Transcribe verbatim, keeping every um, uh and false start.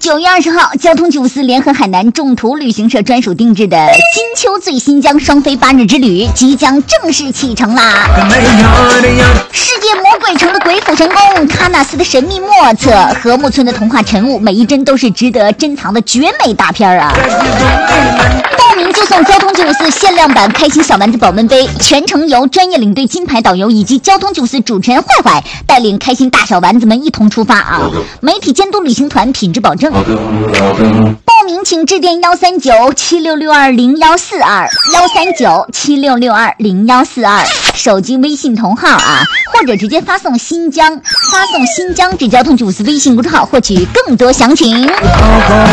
九月二十号，交通九四联合海南众途旅行社专属定制的金秋醉新疆双飞八日之旅即将正式启程啦！世界魔鬼城的鬼斧神工，喀纳斯的神秘莫测，禾木村的童话晨雾，每一帧都是值得珍藏的绝美大片啊！报名就送交通九四限量版开心小丸子保温杯，全程由专业领队金牌导游以及交通九四主持人坏坏带领开心大小丸子们一同出发啊！媒体监督旅行团品质保证。报名请致电幺三九七六六二零幺四二幺三九七六六二零幺四二，手机微信同号啊，或者直接发送新疆，发送新疆至交通九四微信公众号获取更多详情。